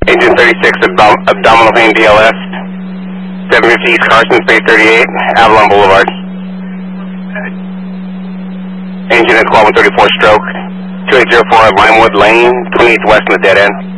Engine 36, abdominal pain, DLS. 750 East Carson, space 38, Avalon Boulevard. Engine at 1234 stroke. 2804 Limewood Lane, 28th west in the dead end.